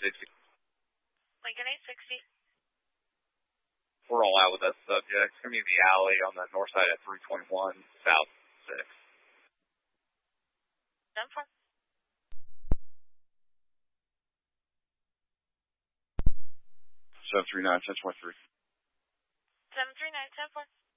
860. Lincoln 860. We're all out with that subject. It's going to be the alley on the north side of 321 South 6. 10-4. 739, 1023. 739, 10-4.